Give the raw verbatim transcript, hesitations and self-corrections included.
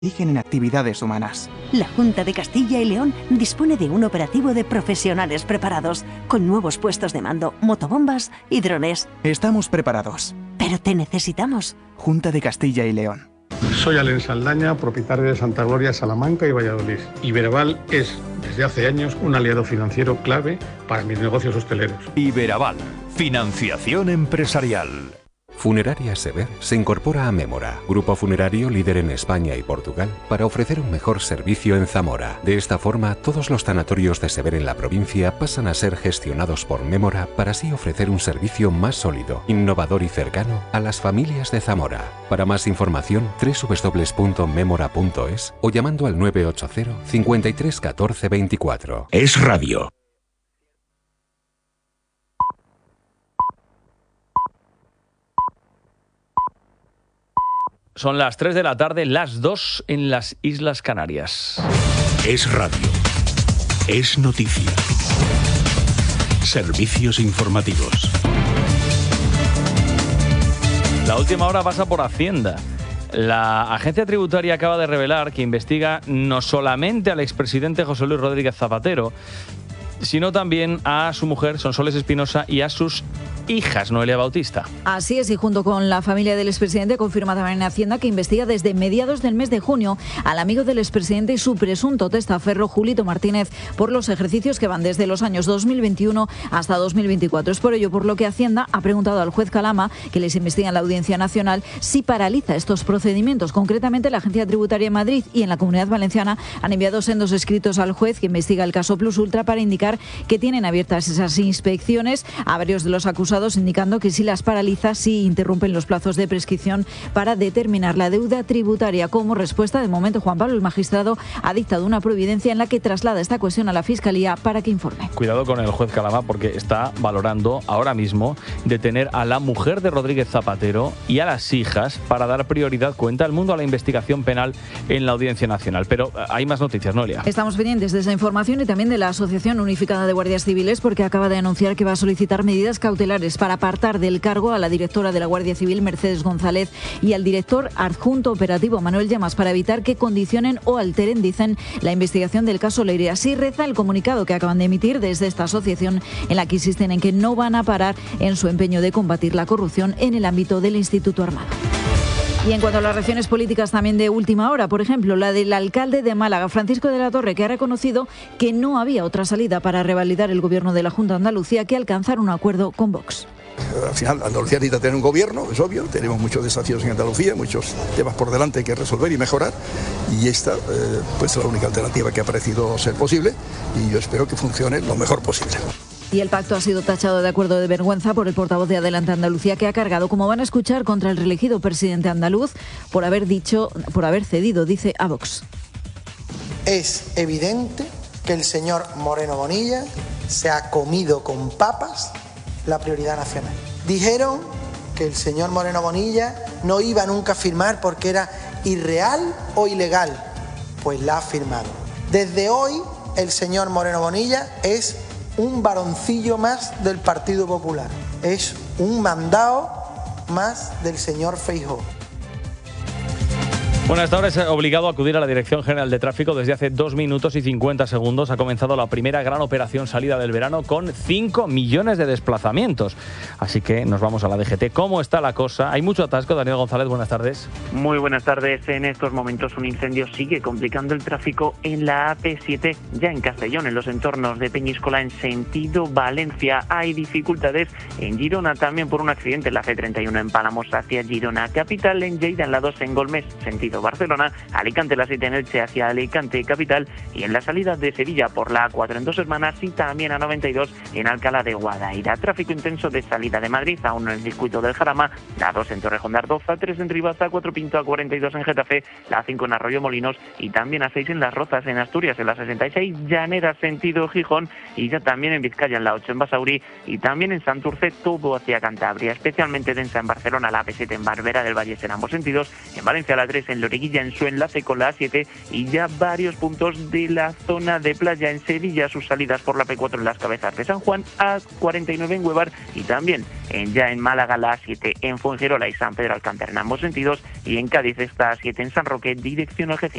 eligen en actividades humanas. La Junta de Castilla y León dispone de un operativo de profesionales preparados, con nuevos puestos de mando, motobombas y drones. Estamos preparados. Pero te necesitamos. Junta de Castilla y León. Soy Alen Saldaña, propietario de Santa Gloria, Salamanca y Valladolid. Iberaval es, desde hace años, un aliado financiero clave para mis negocios hosteleros. Iberaval, financiación empresarial. Funeraria Sever se incorpora a Mémora, grupo funerario líder en España y Portugal, para ofrecer un mejor servicio en Zamora. De esta forma, todos los tanatorios de Sever en la provincia pasan a ser gestionados por Mémora para así ofrecer un servicio más sólido, innovador y cercano a las familias de Zamora. Para más información, doble u doble u doble u punto memora punto es o llamando al nueve ocho cero, cincuenta y tres, catorce, veinticuatro. Es radio. Son las tres de la tarde, las dos en las Islas Canarias. Es radio. Es noticia. Servicios informativos. La última hora pasa por Hacienda. La agencia tributaria acaba de revelar que investiga no solamente al expresidente José Luis Rodríguez Zapatero, sino también a su mujer, Sonsoles Espinosa, y a sus hijas, Noelia Bautista. Así es, y junto con la familia del expresidente confirma también en Hacienda que investiga desde mediados del mes de junio al amigo del expresidente y su presunto testaferro Julito Martínez por los ejercicios que van desde los años dos mil veintiuno hasta dos mil veinticuatro. Es por ello por lo que Hacienda ha preguntado al juez Calama, que les investiga en la Audiencia Nacional, si paraliza estos procedimientos. Concretamente, la Agencia Tributaria en Madrid y en la Comunidad Valenciana han enviado sendos escritos al juez que investiga el caso Plus Ultra para indicar que tienen abiertas esas inspecciones a varios de los acusados, indicando que si las paraliza, sí interrumpen los plazos de prescripción para determinar la deuda tributaria. Como respuesta, de momento, Juan Pablo, el magistrado, ha dictado una providencia en la que traslada esta cuestión a la Fiscalía para que informe. Cuidado con el juez Calama, porque está valorando ahora mismo detener a la mujer de Rodríguez Zapatero y a las hijas para dar prioridad, cuenta el mundo, a la investigación penal en la Audiencia Nacional. Pero hay más noticias, Noelia. Estamos pendientes de esa información y también de la Asociación Unificada de Guardias Civiles, porque acaba de anunciar que va a solicitar medidas cautelares para apartar del cargo a la directora de la Guardia Civil, Mercedes González, y al director adjunto operativo, Manuel Llamas, para evitar que condicionen o alteren, dicen, la investigación del caso Leire. Así reza el comunicado que acaban de emitir desde esta asociación, en la que insisten en que no van a parar en su empeño de combatir la corrupción en el ámbito del Instituto Armado. Y en cuanto a las reacciones políticas también de última hora, por ejemplo, la del alcalde de Málaga, Francisco de la Torre, que ha reconocido que no había otra salida para revalidar el gobierno de la Junta de Andalucía que alcanzar un acuerdo con Vox. Al final, Andalucía necesita tener un gobierno, es obvio, tenemos muchos desafíos en Andalucía, muchos temas por delante que resolver y mejorar, y esta eh, pues es la única alternativa que ha parecido ser posible, y yo espero que funcione lo mejor posible. Y el pacto ha sido tachado de acuerdo de vergüenza por el portavoz de Adelante Andalucía, que ha cargado, como van a escuchar, contra el reelegido presidente andaluz por haber dicho, por haber cedido, dice, a Vox. Es evidente que el señor Moreno Bonilla se ha comido con papas la prioridad nacional. Dijeron que el señor Moreno Bonilla no iba nunca a firmar porque era irreal o ilegal. Pues la ha firmado. Desde hoy, el señor Moreno Bonilla es un varoncillo más del Partido Popular. Es un mandado más del señor Feijóo. Bueno, hasta ahora es obligado a acudir a la Dirección General de Tráfico. Desde hace dos minutos y cincuenta segundos ha comenzado la primera gran operación salida del verano con cinco millones de desplazamientos. Así que nos vamos a la D G T. ¿Cómo está la cosa? Hay mucho atasco. Daniel González, buenas tardes. Muy buenas tardes. En estos momentos un incendio sigue complicando el tráfico en la A P siete, ya en Castellón, en los entornos de Peñíscola, en sentido Valencia. Hay dificultades en Girona también por un accidente en la C treinta y uno en Palamos hacia Girona capital, en Lleida en la dos en Golmés, sentido Barcelona, Alicante la siete en Elche hacia Alicante capital, y en la salida de Sevilla por la A cuatro en Dos Hermanas y también a noventa y dos en Alcalá de Guadaira. Tráfico intenso de salida de Madrid, a uno en el circuito del Jarama, la dos en Torrejón de Ardoz, a tres en Rivas, a cuatro Pinto, a cuarenta y dos en Getafe, la cinco en Arroyo Molinos y también a seis en Las Rozas en Asturias, en la sesenta y seis Llanera sentido Gijón, y ya también en Vizcaya en la ocho en Basauri y también en Santurce todo hacia Cantabria. Especialmente densa en Barcelona la A P siete en Barberá del Vallés en ambos sentidos, en Valencia la tres en en Loriguilla en su enlace con la A siete y ya varios puntos de la zona de playa en Sevilla, sus salidas por la P cuatro en las Cabezas de San Juan, A cuarenta y nueve en Huevar y también en, ya en Málaga la A siete en Fuengirola y San Pedro Alcántara en ambos sentidos, y en Cádiz esta A siete en San Roque dirección Algeciras.